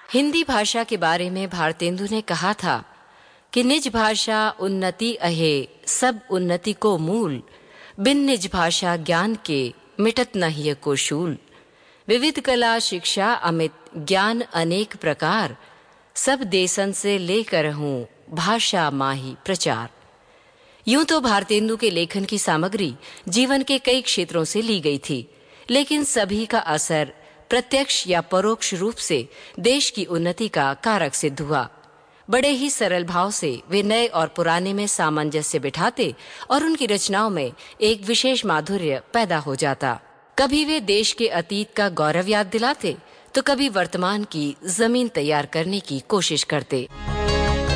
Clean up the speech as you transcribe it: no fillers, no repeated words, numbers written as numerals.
हिंदी भाषा के बारे में भारतेंदु ने कहा था कि निज भाषा उन्नति अहे सब उन्नति को मूल, बिन निज भाषा ज्ञान के मिटत न हिय को शूल। विविध कला शिक्षा अमित ज्ञान अनेक प्रकार, सब देसन से लेकर हूँ भाषा माही प्रचार। यूं तो भारतेंदु के लेखन की सामग्री जीवन के कई क्षेत्रों से ली गई थी, लेकिन सभी का असर प्रत्यक्ष या परोक्ष रूप से देश की उन्नति का कारक सिद्ध हुआ। बड़े ही सरल भाव से वे नए और पुराने में सामंजस्य बिठाते और उनकी रचनाओं में एक विशेष माधुर्य पैदा हो जाता। कभी वे देश के अतीत का गौरव याद दिलाते, तो कभी वर्तमान की जमीन तैयार करने की कोशिश करते।